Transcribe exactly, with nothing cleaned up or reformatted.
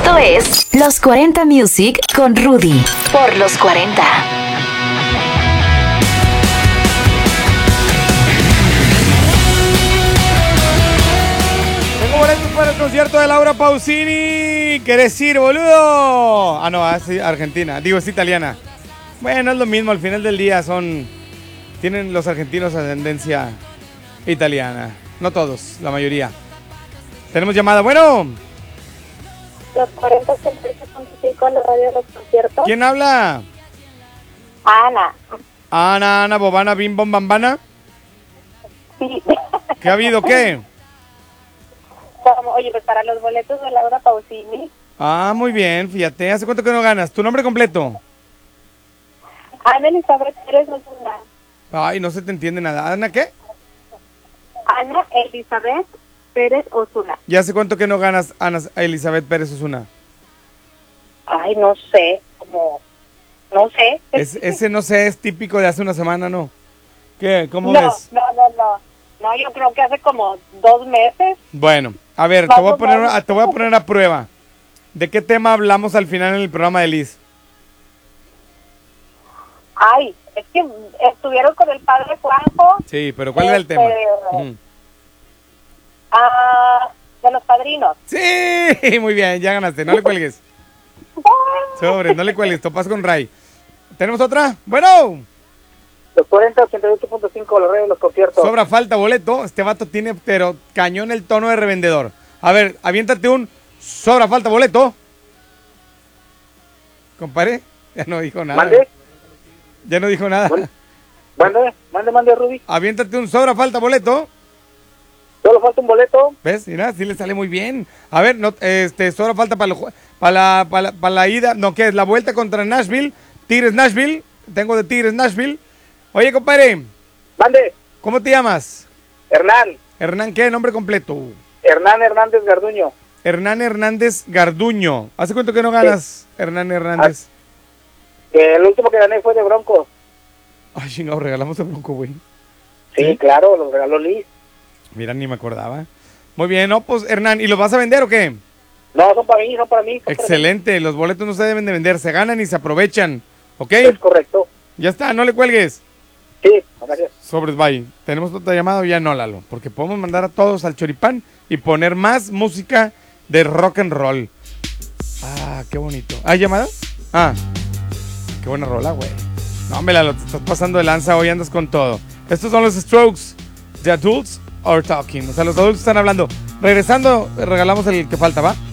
Esto es Los cuarenta Music con Rudy. Por Los cuarenta. Tengo boletos para el concierto de Laura Pausini. ¿Querés ir, boludo? Ah, no, es argentina. Digo, es italiana. Bueno, es lo mismo. Al final del día son... Tienen los argentinos ascendencia italiana. No todos, la mayoría. Tenemos llamada. Bueno. Los cuarenta punto cinco, la radio de los conciertos. ¿Quién habla? Ana. Ana, Ana, Bobana, Bim, Bom, Bambana. Sí. ¿Qué ha habido? ¿Qué? Como, oye, pues para los boletos de Laura Pausini. Ah, muy bien, fíjate. ¿Hace cuánto que no ganas? ¿Tu nombre completo? Ana Elizabeth Pérez Osuna. Ay, no se te entiende nada. ¿Ana qué? Ana Elizabeth Pérez Osuna. ¿Y hace cuánto que no ganas, Ana Elizabeth Pérez Osuna? Ay, no sé, como... No sé. Es, ese no sé, es típico de hace una semana, ¿no? ¿Qué? ¿Cómo no, ves? No, no, no. No, yo creo que hace como dos meses. Bueno, a ver, te voy a poner, a, te voy a poner a prueba. ¿De qué tema hablamos al final en el programa de Liz? Ay, es que estuvieron con el padre Juanjo. Sí, pero ¿cuál este, era el tema? Uh-huh. Ah, de los padrinos. Sí, muy bien, ya ganaste, no le cuelgues. Sobre, no le cuelgues, topas con Ray. ¿Tenemos otra? Bueno. Los cuarenta, ochenta y ocho punto cinco, los reyes de los conciertos. Sobra falta boleto, este vato tiene, pero cañón el tono de revendedor. A ver, aviéntate un sobra falta boleto. Compadre, ya no dijo nada. ¿Mande? Ya no dijo nada. Mande, mande, mande, Rudy. Aviéntate un sobra falta boleto. Solo falta un boleto. ¿Ves? Mira, sí le sale muy bien. A ver, no, este, sobra falta para para la, para la, para la ida, no, ¿qué es? La vuelta contra Nashville, Tigres Nashville. Tengo de Tigres Nashville. Oye, compadre. Mande. ¿Cómo te llamas? Hernán. ¿Hernán qué? Nombre completo. Hernán Hernández Garduño. Hernán Hernández Garduño. ¿Hace cuánto que no ganas, sí. Hernán Hernández? Ah, el último que gané fue de Bronco. Ay, chingado, regalamos de Bronco, güey. Sí, ¿Sí? Claro, los regaló Liz. Mira, ni me acordaba. Muy bien, no, pues, Hernán, ¿y los vas a vender o qué? No, son para mí, son para mí. Son Excelente, para mí. Los boletos no se deben de vender, se ganan y se aprovechan, ¿ok? Es correcto. Ya está, no le cuelgues. Sí, gracias. Sobres, bye. ¿Tenemos otra llamada o ya no, Lalo? Porque podemos mandar a todos al choripán y poner más música de rock and roll. Ah, qué bonito. ¿Hay llamada? Ah, qué buena rola, güey. No, hombre, Lalo, te estás pasando de lanza, hoy andas con todo. Estos son los Strokes. The adults are talking. O sea, los adultos están hablando. Regresando, regalamos el que falta, ¿va?